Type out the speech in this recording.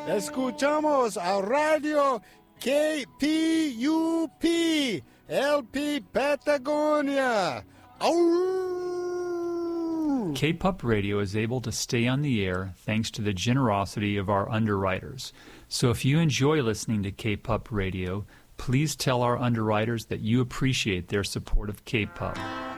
Escuchamos a Radio KPUP, LP Patagonia. Ow! K-Pup Radio is able to stay on the air thanks to the generosity of our underwriters. So if you enjoy listening to K-Pup Radio, please tell our underwriters that you appreciate their support of K-Pup.